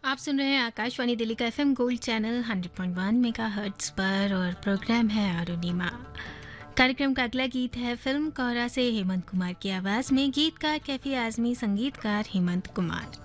आप सुन रहे हैं आकाशवाणी दिल्ली का एफएम गोल्ड चैनल 100.1 मेगाहर्ट्ज पर और प्रोग्राम है अरुणिमा। कार्यक्रम का अगला गीत है फिल्म कोहरा से हेमंत कुमार की आवाज में। गीतकार कैफी आजमी, संगीतकार हेमंत कुमार।